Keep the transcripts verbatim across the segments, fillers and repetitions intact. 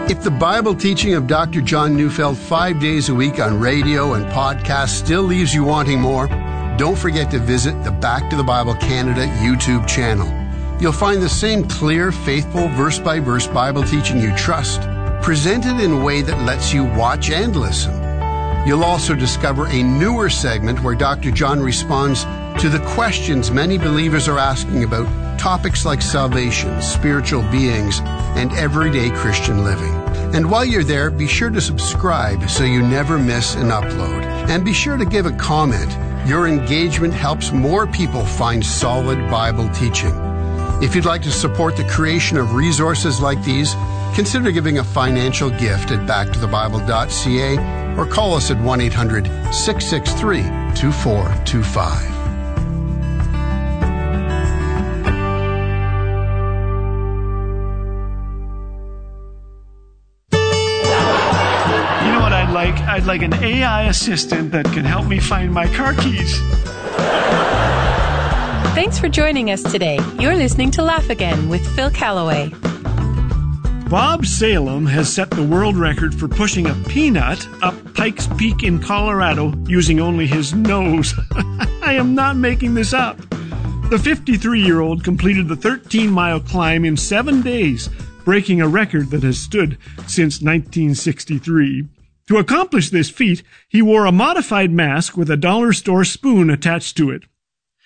If the Bible teaching of Doctor John Neufeld five days a week on radio and podcast still leaves you wanting more, don't forget to visit the Back to the Bible Canada YouTube channel. You'll find the same clear, faithful, verse-by-verse Bible teaching you trust, presented in a way that lets you watch and listen. You'll also discover a newer segment where Doctor John responds to the questions many believers are asking about topics like salvation, spiritual beings, and everyday Christian living. And while you're there, be sure to subscribe so you never miss an upload. And be sure to give a comment. Your engagement helps more people find solid Bible teaching. If you'd like to support the creation of resources like these, consider giving a financial gift at back to the bible dot c a or call us at one eight hundred, six six three, two four two five. Like, I'd like an A I assistant that can help me find my car keys. Thanks for joining us today. You're listening to Laugh Again with Phil Callaway. Bob Salem has set the world record for pushing a peanut up Pikes Peak in Colorado using only his nose. I am not making this up. The fifty-three-year-old completed the thirteen-mile climb in seven days, breaking a record that has stood since nineteen sixty-three. To accomplish this feat, he wore a modified mask with a dollar store spoon attached to it.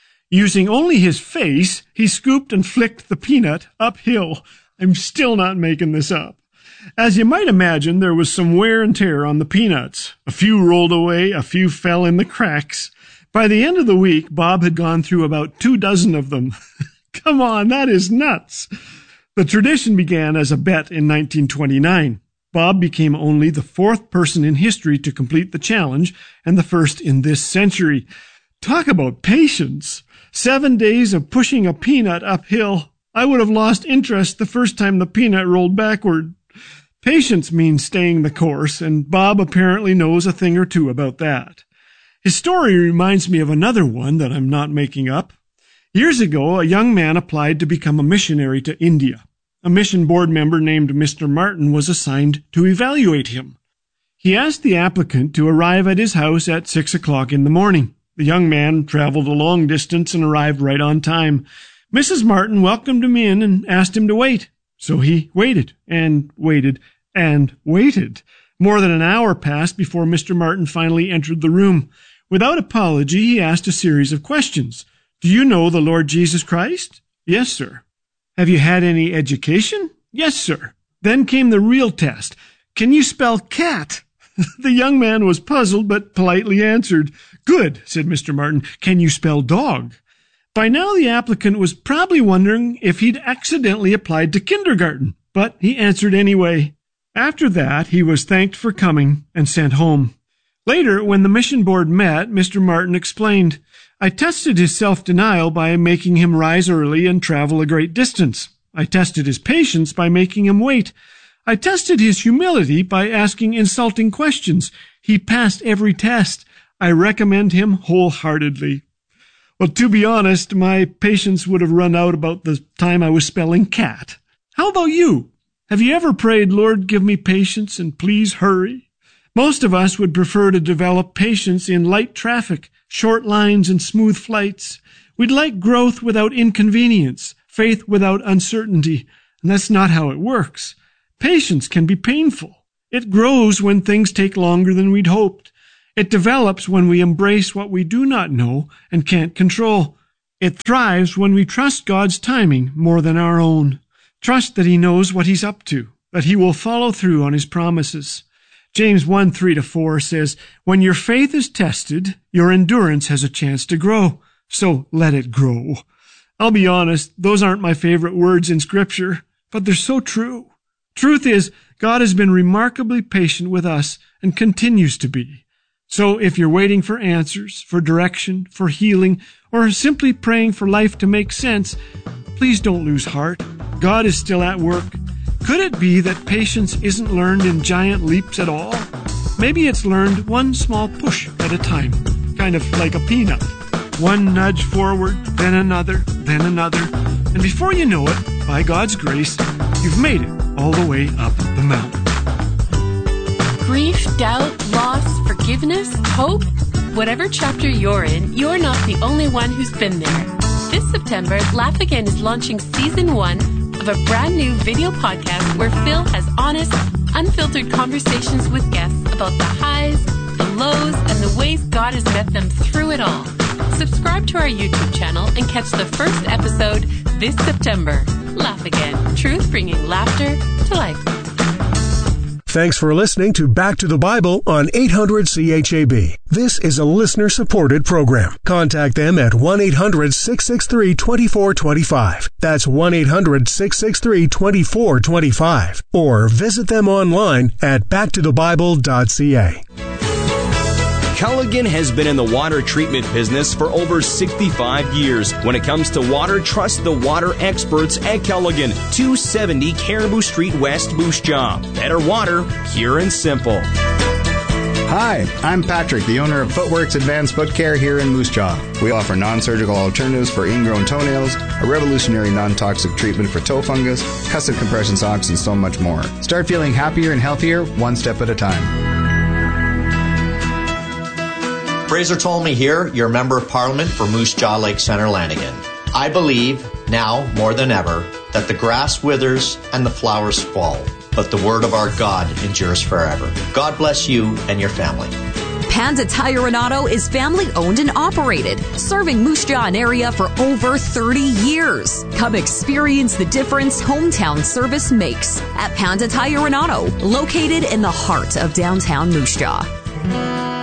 Using only his face, he scooped and flicked the peanut uphill. I'm still not making this up. As you might imagine, there was some wear and tear on the peanuts. A few rolled away, a few fell in the cracks. By the end of the week, Bob had gone through about two dozen of them. Come on, that is nuts. The tradition began as a bet in nineteen twenty-nine. Bob became only the fourth person in history to complete the challenge and the first in this century. Talk about patience. Seven days of pushing a peanut uphill. I would have lost interest the first time the peanut rolled backward. Patience means staying the course, and Bob apparently knows a thing or two about that. His story reminds me of another one that I'm not making up. Years ago, a young man applied to become a missionary to India. A mission board member named Mister Martin was assigned to evaluate him. He asked the applicant to arrive at his house at six o'clock in the morning. The young man traveled a long distance and arrived right on time. Missus Martin welcomed him in and asked him to wait. So he waited and waited and waited. More than an hour passed before Mister Martin finally entered the room. Without apology, he asked a series of questions. Do you know the Lord Jesus Christ? Yes, sir. Have you had any education? Yes, sir. Then came the real test. Can you spell cat? The young man was puzzled, but politely answered. Good, said Mister Martin. Can you spell dog? By now the applicant was probably wondering if he'd accidentally applied to kindergarten, but he answered anyway. After that, he was thanked for coming and sent home. Later, when the mission board met, Mister Martin explained, I tested his self-denial by making him rise early and travel a great distance. I tested his patience by making him wait. I tested his humility by asking insulting questions. He passed every test. I recommend him wholeheartedly. Well, to be honest, my patience would have run out about the time I was spelling cat. How about you? Have you ever prayed, Lord, give me patience and please hurry? Most of us would prefer to develop patience in light traffic, short lines and smooth flights. We'd like growth without inconvenience, faith without uncertainty, and that's not how it works. Patience can be painful. It grows when things take longer than we'd hoped. It develops when we embrace what we do not know and can't control. It thrives when we trust God's timing more than our own. Trust that He knows what He's up to, that He will follow through on His promises. James one, three to four says, when your faith is tested, your endurance has a chance to grow. So let it grow. I'll be honest, those aren't my favorite words in Scripture, but they're so true. Truth is, God has been remarkably patient with us and continues to be. So if you're waiting for answers, for direction, for healing, or simply praying for life to make sense, please don't lose heart. God is still at work. Could it be that patience isn't learned in giant leaps at all? Maybe it's learned one small push at a time, kind of like a peanut. One nudge forward, then another, then another. And before you know it, by God's grace, you've made it all the way up the mountain. Grief, doubt, loss, forgiveness, hope? Whatever chapter you're in, you're not the only one who's been there. This September, Laugh Again is launching season one of a brand new video podcast where Phil has honest, unfiltered conversations with guests about the highs, the lows, and the ways God has met them through it all. Subscribe to our YouTube channel and catch the first episode this September. Laugh Again. Truth bringing laughter to life. Thanks for listening to Back to the Bible on eight hundred C H A B. This is a listener-supported program. Contact them at one eight hundred six six three two four two five. That's one eight hundred six six three two four two five. Or visit them online at back to the bible dot c a. Culligan has been in the water treatment business for over sixty-five years. When it comes to water, trust the water experts at Culligan. two seventy Caribou Street West, Moose Jaw. Better water, pure and simple. Hi, I'm Patrick, the owner of Footworks Advanced Foot Care here in Moose Jaw. We offer non-surgical alternatives for ingrown toenails, a revolutionary non-toxic treatment for toe fungus, custom compression socks, and so much more. Start feeling happier and healthier one step at a time. Fraser Tolmie here, your Member of Parliament for Moose Jaw Lake Centre, Lanigan. I believe, now more than ever, that the grass withers and the flowers fall, but the word of our God endures forever. God bless you and your family. Panda Tire and Auto is family-owned and operated, serving Moose Jaw area for over thirty years. Come experience the difference hometown service makes at Panda Tire and Auto, located in the heart of downtown Moose Jaw.